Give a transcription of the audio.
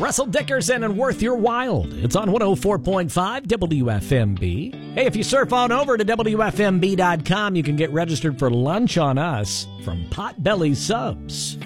Russell Dickerson and Worth Your While. It's on 104.5 WFMB. Hey, if you surf on over to WFMB.com, you can get registered for lunch on us from Potbelly Subs.